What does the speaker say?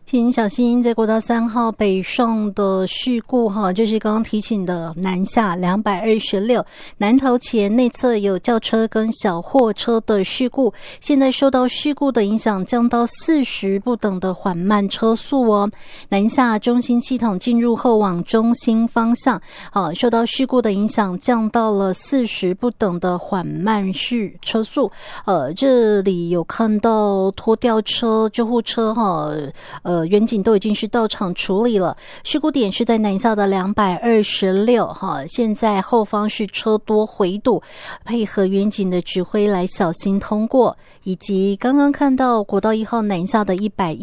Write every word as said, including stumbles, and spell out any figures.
请小心在国道三号北上的事故哈，就是刚刚提醒的南下两百二十六南投前内侧有轿车跟小货车的事故，现在受到事故的影响降到四十不等的缓慢车速哦。南下中心系统进入后往中心方向，啊，受到事故的影响降到了四十不等的缓慢式车速。呃，这里有看到拖吊车、救护车哈，呃。呃，员警都已经是到场处理了。事故点是在南下的两百二十六哈，现在后方是车多回堵，配合员警的指挥来小心通过，以及刚刚看到国道一号南下的一百